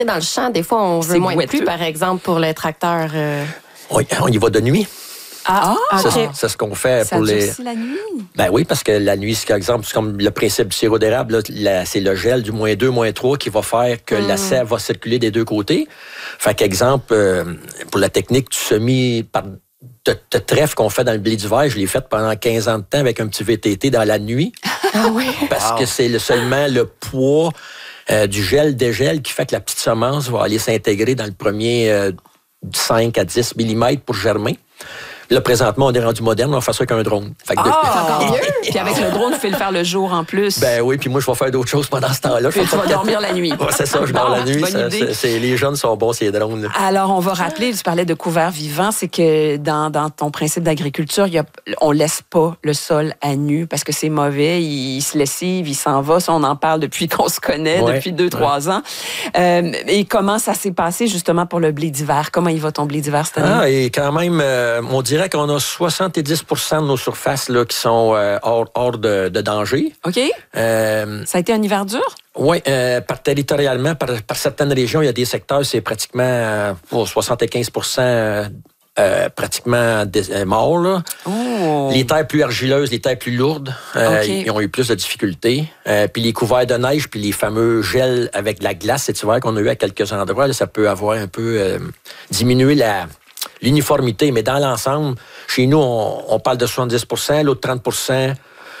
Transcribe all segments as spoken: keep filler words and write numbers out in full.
Dans le champ, des fois, on veut C'est moins de boiteux. pluie, par exemple, pour le tracteur. Euh... On, on y va de nuit. Ah, C'est, OK. c'est ce qu'on fait Ça pour les... durcit la nuit? Ben oui, parce que la nuit, c'est par exemple, c'est comme le principe du sirop d'érable, là, la- c'est le gel du moins deux, moins trois qui va faire que Mm. la sève va circuler des deux côtés. Fait qu'exemple, euh, pour la technique du semi par de, de trèfle qu'on fait dans le blé d'hiver, je l'ai faite pendant quinze ans de temps avec un petit V T T dans la nuit. Ah oui? Parce Wow. que c'est le, seulement le poids euh, du gel-dégel qui fait que la petite semence va aller s'intégrer dans le premier euh, cinq à dix millimètres pour germer. Là, présentement, on est rendu moderne, on va faire ça avec un drone. Fait que Ah! de- Puis avec le drone, tu fais le faire le jour en plus. Ben oui, puis moi, je vais faire d'autres choses pendant ce temps-là. Puis tu vas dormir la nuit. Ouais, c'est ça, je dors Bon, la nuit. bonne ça, idée. c'est, c'est- les jeunes sont bons, ces drones. là. Alors, on va rappeler, tu parlais de couvert vivant, c'est que dans, dans ton principe d'agriculture, il y a, on laisse pas le sol à nu parce que c'est mauvais, il, il se lessive, il s'en va. Ça, on en parle depuis qu'on se connaît, Ouais, depuis deux, trois ans. Euh, et comment ça s'est passé justement pour le blé d'hiver? Comment il va ton blé d'hiver cette année? Ah, et quand même, euh, on dirait qu'on a soixante-dix pour cent de nos surfaces là, qui sont euh, hors, hors de, de danger. OK? Euh, Ça a été un hiver dur? oui, euh, par territorialement, par, par certaines régions, il y a des secteurs, c'est pratiquement euh, pour soixante-quinze pour cent euh, euh, pratiquement dé- euh, morts. Là. Oh! Les terres plus argileuses, les terres plus lourdes, euh, OK. ils ont eu plus de difficultés. Euh, puis les couverts de neige, puis les fameux gels avec de la glace cet hiver qu'on a eu à quelques endroits, là, ça peut avoir un peu euh, diminué la, l'uniformité. Mais dans l'ensemble, chez nous, on, on parle de soixante-dix pour cent, l'autre trente pour cent,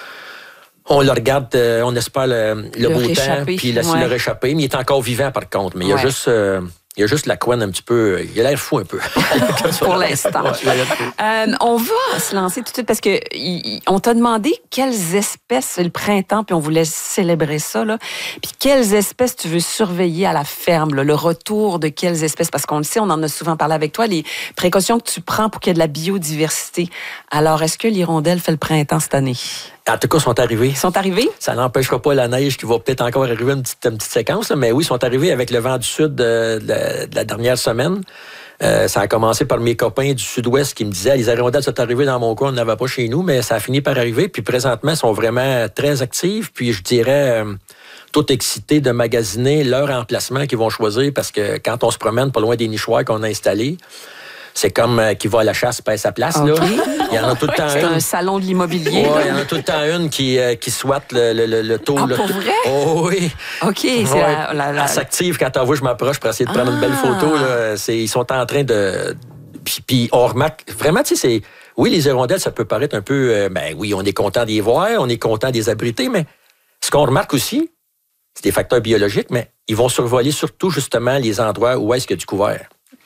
on le regarde, euh, on espère le, le, Le beau réchapper, temps, puis laisser ouais. le réchapper. Mais il est encore vivant, par contre. Mais il y a Ouais. juste... euh, il y a juste la couenne un petit peu... Il a l'air fou un peu. Pour l'instant. Ouais, il a l'air fou. Euh, on va se lancer tout de suite parce que y- y- on t'a demandé quelles espèces, c'est le printemps, puis on voulait célébrer ça, là. Puis quelles espèces tu veux surveiller à la ferme, là, le retour de quelles espèces, parce qu'on le sait, on en a souvent parlé avec toi, les précautions que tu prends pour qu'il y ait de la biodiversité. Alors, est-ce que l'hirondelle fait le printemps cette année? En tout cas, ils sont arrivés. Ils sont arrivés? Ça n'empêchera pas la neige qui va peut-être encore arriver une petite, une petite séquence, là, mais oui, ils sont arrivés avec le vent du sud de, de la, de la dernière semaine. Euh, ça a commencé par mes copains du sud-ouest qui me disaient les hirondelles sont arrivées dans mon coin, on n'avait pas chez nous, mais ça a fini par arriver. Puis présentement, ils sont vraiment très actifs. Puis je dirais, euh, tout excités de magasiner leur emplacement qu'ils vont choisir parce que quand on se promène pas loin des nichoirs qu'on a installés, c'est comme euh, qui va à la chasse pèse sa place. Là. OK. Il y en a tout le temps C'est une. un salon de l'immobilier. Ouais, là. il y en a tout le temps une qui, euh, qui souhaite le, le, le, le taux. Ah, le pour taux- vrai? Oh oui. OK, c'est Ouais. la, la- la- Elle s'active quand elle voit je m'approche pour essayer de prendre une belle Ah. photo. Là. C'est, ils sont en train de... Puis, puis on remarque... Vraiment, tu sais, c'est... Oui, les hirondelles, ça peut paraître un peu... euh, ben oui, on est content d'y voir, on est content de les abriter, mais ce qu'on remarque aussi, c'est des facteurs biologiques, mais ils vont survoler surtout, justement, les endroits où est-ce qu'il y a du couvert.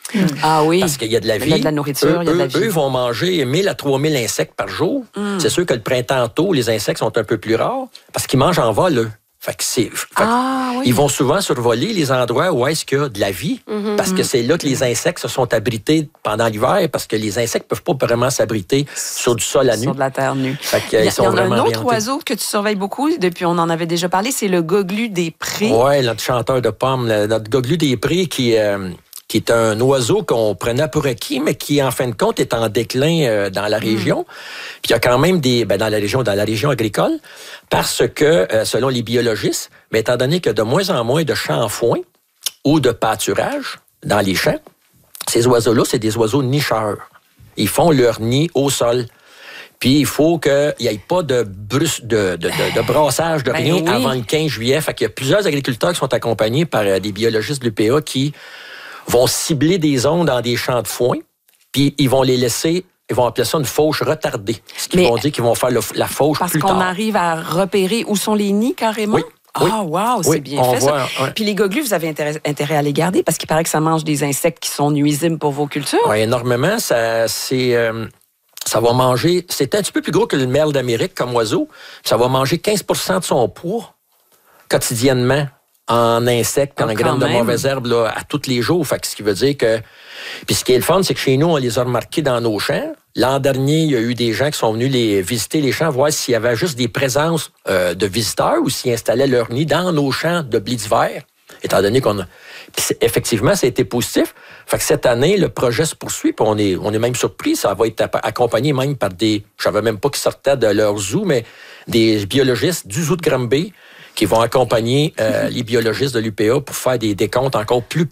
Ah oui. Parce qu'il y a de la vie. Il y a de la nourriture, eux, il y a de la eux, vie. Eux vont manger mille à trois mille insectes par jour. Mm. C'est sûr que le printemps tôt, les insectes sont un peu plus rares parce qu'ils mangent en vol, eux. Fait que c'est, fait que Ah oui. ils vont souvent survoler les endroits où est-ce qu'il y a de la vie parce que c'est là que les insectes se sont abrités pendant l'hiver parce que les insectes peuvent pas vraiment s'abriter sur du sol à nu. Sur de la terre nue. Fait Il y, a- qu'ils sont il y en a un vraiment autre orientés. oiseau que tu surveilles beaucoup, depuis on en avait déjà parlé, c'est le goglu des prés. Ouais, notre chanteur de pommes, le- notre goglu des prés qui, euh, qui est un oiseau qu'on prenait pour acquis, mais qui, en fin de compte, est en déclin euh, dans la région. Puis il y a quand même des... Ben, dans la région, dans la région agricole, parce que, euh, selon les biologistes, mais étant donné qu'il y a de moins en moins de champs en foin ou de pâturage dans les champs, ces oiseaux-là, c'est des oiseaux nicheurs. Ils font leur nid au sol. Puis il faut qu'il n'y ait pas de, brus, de, de, de, de brassage, de Ben rien oui. avant le quinze juillet. Fait qu'il y a plusieurs agriculteurs qui sont accompagnés par euh, des biologistes de l'U P A qui vont cibler des zones dans des champs de foin, puis ils vont les laisser, ils vont appeler ça une fauche retardée. Ce qu'ils Mais- vont dire qu'ils vont faire le- la fauche Parce plus qu'on tard. arrive à repérer où sont les nids carrément. Oui, oui. Ah, wow, c'est Oui, bien on fait voit, ça. ouais. Puis les goglus, vous avez intérêt, intérêt à les garder parce qu'il paraît que ça mange des insectes qui sont nuisibles pour vos cultures. Oui, énormément. Ça, c'est, euh, ça va manger... C'est un petit peu plus gros que le merle d'Amérique comme oiseau. Ça va manger quinze pour cent de son poids quotidiennement en insectes, Ah, en quand graines de même. mauvaises herbes là, à tous les jours. Fait que ce qui veut dire que... Puis ce qui est le fun, c'est que chez nous, on les a remarqués dans nos champs. L'an dernier, il y a eu des gens qui sont venus les visiter les champs, voir s'il y avait juste des présences euh, de visiteurs ou s'ils installaient leur nid dans nos champs de blé d'hiver. Étant donné qu'on a... Puis c'est- effectivement, ça a été positif. Fait que cette année, le projet se poursuit, puis on est, on est même surpris. Ça va être appa- accompagné même par des... Je savais même pas qu'ils sortaient de leur zoo, mais des biologistes du zoo de Granby qui vont accompagner euh, les biologistes de l'U P A pour faire des décomptes encore plus